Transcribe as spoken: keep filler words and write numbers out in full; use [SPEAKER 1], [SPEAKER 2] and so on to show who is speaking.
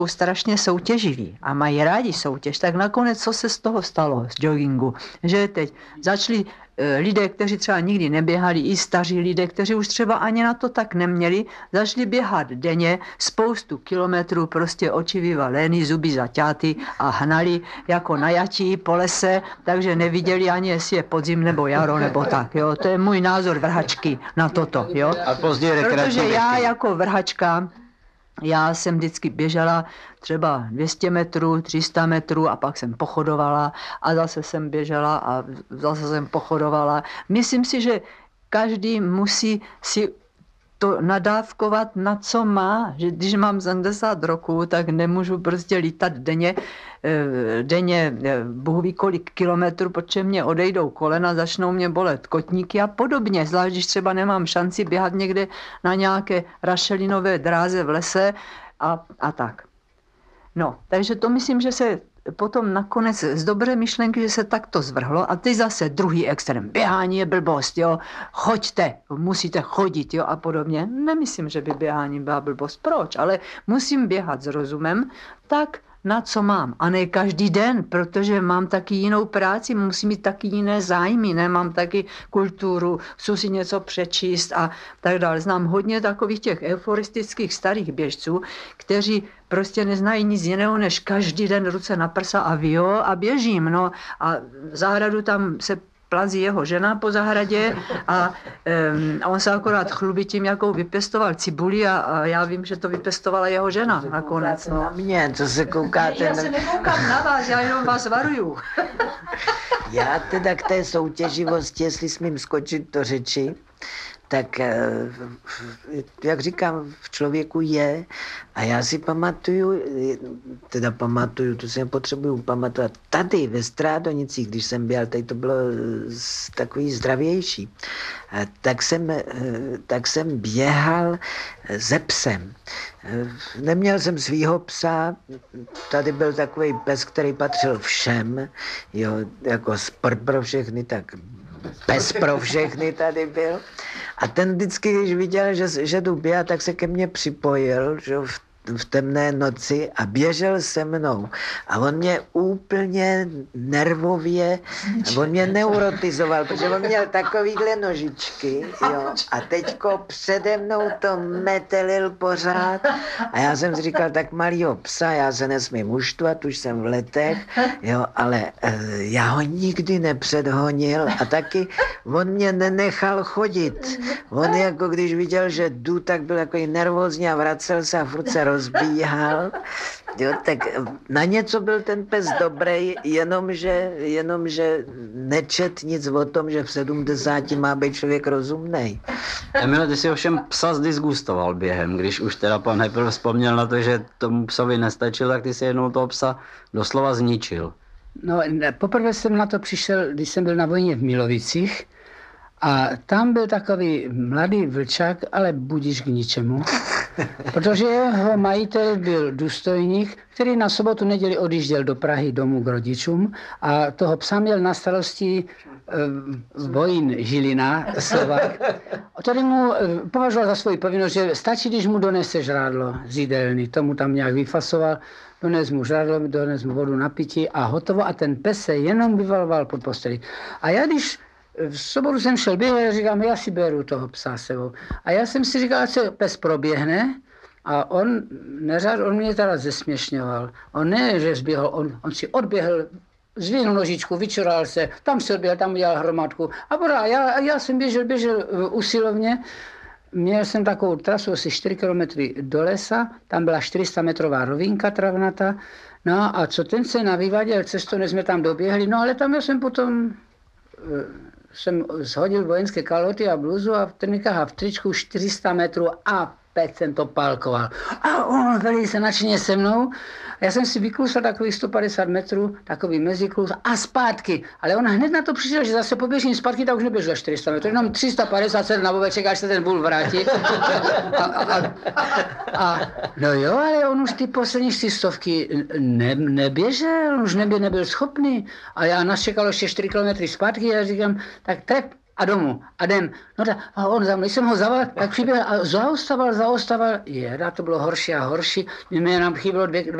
[SPEAKER 1] strašně soutěživí a mají rádi soutěž, tak nakonec co se z toho stalo, z joggingu, že teď začali lidé, kteří třeba nikdy neběhali, i staří lidé, kteří už třeba ani na to tak neměli, začali běhat denně spoustu kilometrů, prostě oči vyvalený, zuby zaťáty a hnali jako najatí po lese, takže neviděli ani, jestli je podzim nebo jaro nebo tak. Jo. To je můj názor vrhačky na toto. Jo.
[SPEAKER 2] A později rekreační.
[SPEAKER 1] Protože já jako vrhačka, já jsem vždycky běžela třeba dvě stě metrů, tři sta metrů a pak jsem pochodovala a zase jsem běžela a zase jsem pochodovala. Myslím si, že každý musí si to nadávkovat, na co má. Že když mám sedmdesát roků, tak nemůžu prostě lítat denně, denně Bůh ví kolik kilometrů, protože mě odejdou kolena, začnou mě bolet kotníky a podobně. Zvlášť, když třeba nemám šanci běhat někde na nějaké rašelinové dráze v lese a, a tak. No, takže to myslím, že se potom nakonec z dobré myšlenky, že se takto zvrhlo a teď zase druhý extrém. Běhání je blbost, jo, choďte, musíte chodit, jo, a podobně. Nemyslím, že by běhání byla blbost. Proč? Ale musím běhat s rozumem, tak na co mám. A ne každý den, protože mám taky jinou práci, musím mít taky jiné zájmy, ne? Mám taky kulturu, chci si něco přečíst a tak dále. Znám hodně takových těch euforistických starých běžců, kteří prostě neznají nic jiného, než každý den ruce na prsa a vio a běžím. No a v zahradu tam se plazí jeho žena po zahradě a, um, a on se akorát chlubí tím, jakou vypěstoval cibuli a, a já vím, že to vypěstovala jeho žena nakonec. No.
[SPEAKER 3] Na mě, co se koukáte?
[SPEAKER 1] Já se nekoukám na vás, já jenom vás varuju.
[SPEAKER 3] Já teda k té soutěživosti, jestli smím skočit do řeči, tak, jak říkám, v člověku je a já si pamatuju, teda pamatuju, to si nepotřebuju pamatovat, tady ve Strádonicích, když jsem běhal, tady to bylo takový zdravější, tak jsem, tak jsem běhal se psem. Neměl jsem svýho psa, tady byl takový pes, který patřil všem, jo, jako sport pro všechny, tak pes pro všechny tady byl. A ten vždycky, když viděl, že, že jdu běhat, tak se ke mně připojil, že v, v temné noci a běžel se mnou. A on mě úplně nervově, on mě neurotizoval, protože on měl takovýhle nožičky, jo, a teďko přede mnou to metelil pořád. A já jsem si říkal, tak malýho psa, já se nesmím uštvat, už jsem v letech, jo, ale e, já ho nikdy nepředhonil a taky on mě nenechal chodit. On jako když viděl, že jdu, tak byl takový nervózní a vracel se a furt se rozbíhal. Jo, tak na něco byl ten pes dobrý, jenomže, jenomže nečet nic o tom, že v sedmdesáti má být člověk rozumnej.
[SPEAKER 2] Emile, ty si ovšem psa zdisgustoval během, když už teda pan Hepl vzpomněl na to, že tomu psovi nestačil, tak ty si jednou toho psa doslova zničil.
[SPEAKER 4] No, poprvé jsem na to přišel, když jsem byl na vojně v Milovicích a tam byl takový mladý vlčák, ale budíš k ničemu. Protože jeho majitel byl důstojník, který na sobotu neděli odjížděl do Prahy domů k rodičům a toho psa měl na starosti e, Vojín Žilina, Slovák, který mu e, považoval za svoji povinnost, že stačí, když mu donese žrádlo z jídelny. Tomu tam nějak vyfasoval, dones mu žrádlo, dones mu vodu na pití a hotovo a ten pes se jenom vyvaloval pod posteli. A já když v sobotu jsem šel běhat, říkám, já si beru toho psa sebou. A já jsem si říkal, ať se pes proběhne a on neřád, on mě teda zesměšňoval. On ne, že zběhl, on, on si odběhl, zvinul nožičku, vyčural se, tam si odběhl, tam udělal hromadku. A podá, já, já jsem běžel, běžel usilovně, měl jsem takovou trasu asi čtyři kilometry do lesa, tam byla čtyři sta metrová rovinka travnata, no a co ten se navyváděl cestu, než jsme tam doběhli, no ale tam já jsem potom jsem shodil vojenské kalhoty a bluzu a v trnikách a v tričku čtyři sta metrů a pět jsem to palkoval. A on velice nadšeně se mnou. Já jsem si vyklusal takových sto padesát metrů, takový meziklus a zpátky. Ale on hned na to přišel, že zase poběžím zpátky, tak už neběžel čtyři sta metrů, jenom tři sta padesát se na bobeček, až se ten bůl vrátí. A, a, a, a, no jo, ale on už ty poslední čtyři stovky ne, neběžel, on už nebyl, nebyl schopný. A já nás čekalo ještě čtyři kilometry zpátky a já říkám, tak trep. a domů a jdem. No tak, a on za mnou, když jsem ho zaval, tak přiběhl a zaostával, zaostával. Jeda, to bylo horší a horší. Mě nám chybilo dvě,